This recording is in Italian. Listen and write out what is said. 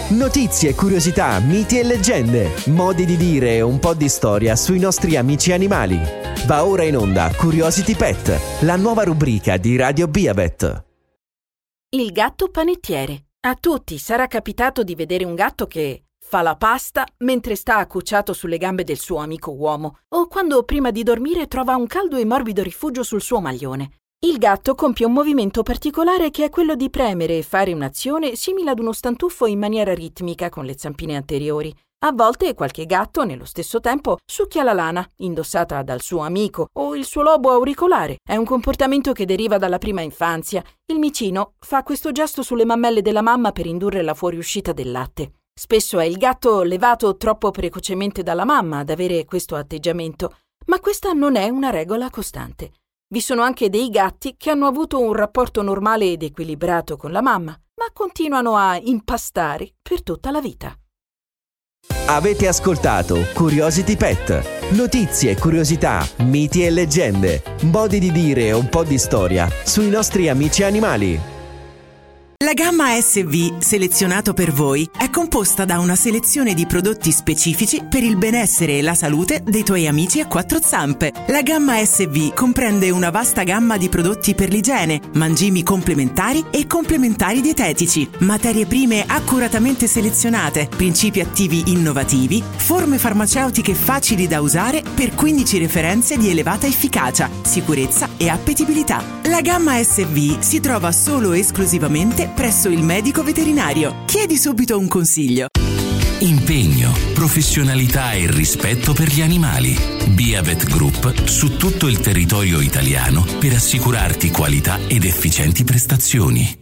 Notizie, curiosità, miti e leggende, modi di dire e un po' di storia sui nostri amici animali. Va ora in onda Curiosity Pet, la nuova rubrica di Radio Biabet. Il gatto panettiere. A tutti sarà capitato di vedere un gatto che fa la pasta mentre sta accucciato sulle gambe del suo amico uomo, o quando prima di dormire trova un caldo e morbido rifugio sul suo maglione. Il gatto compie un movimento particolare che è quello di premere e fare un'azione simile ad uno stantuffo in maniera ritmica con le zampine anteriori. A volte qualche gatto, nello stesso tempo, succhia la lana, indossata dal suo amico, o il suo lobo auricolare. È un comportamento che deriva dalla prima infanzia. Il micino fa questo gesto sulle mammelle della mamma per indurre la fuoriuscita del latte. Spesso è il gatto levato troppo precocemente dalla mamma ad avere questo atteggiamento, ma questa non è una regola costante. Vi sono anche dei gatti che hanno avuto un rapporto normale ed equilibrato con la mamma, ma continuano a impastare per tutta la vita. Avete ascoltato Curiosity Pet. Notizie, curiosità, miti e leggende, modi di dire e un po' di storia sui nostri amici animali. La gamma SV, selezionato per voi, è composta da una selezione di prodotti specifici per il benessere e la salute dei tuoi amici a quattro zampe. La gamma SV comprende una vasta gamma di prodotti per l'igiene, mangimi complementari e complementari dietetici, materie prime accuratamente selezionate, principi attivi innovativi, forme farmaceutiche facili da usare per 15 referenze di elevata efficacia, sicurezza e appetibilità. La gamma SV si trova solo e esclusivamente presso il medico veterinario. Chiedi subito un consiglio. Impegno, professionalità e rispetto per gli animali. Biabet Group su tutto il territorio italiano per assicurarti qualità ed efficienti prestazioni.